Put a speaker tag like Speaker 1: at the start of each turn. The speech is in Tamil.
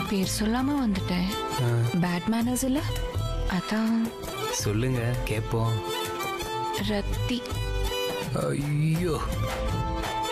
Speaker 1: பேர் சொல்லாம வந்துட்டேன். பேட் மேனர்ஸ் இல்ல, அதான்.
Speaker 2: சொல்லுங்க கேட்போம்.
Speaker 1: ரத்தி.
Speaker 2: ஐயோ,